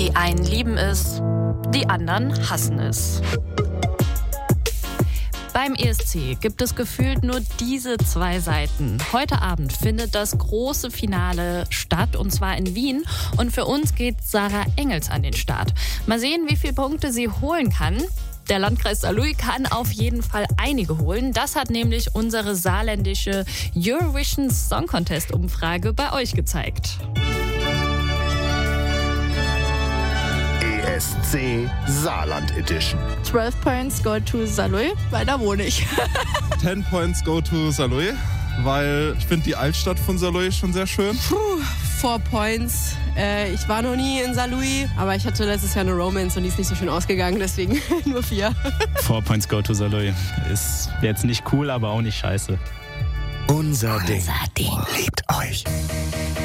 Die einen lieben es, die anderen hassen es. Beim ESC gibt es gefühlt nur diese zwei Seiten. Heute Abend findet das große Finale statt, und zwar in Wien. Und für uns geht Sarah Engels an den Start. Mal sehen, wie viele Punkte sie holen kann. Der Landkreis Saarlouis kann auf jeden Fall einige holen. Das hat nämlich unsere saarländische Eurovision Song Contest Umfrage bei euch gezeigt. ESC Saarland Edition. 12 points go to Saarlouis, weil da wohne ich. 10 points go to Saarlouis, weil ich finde die Altstadt von Saarlouis schon sehr schön. 4 points. Ich war noch nie in Saarlouis, aber ich hatte letztes Jahr eine Romance und die ist nicht so schön ausgegangen, deswegen nur 4. 4 points go to Saarlouis. Ist jetzt nicht cool, aber auch nicht scheiße. Unser Ding liebt euch.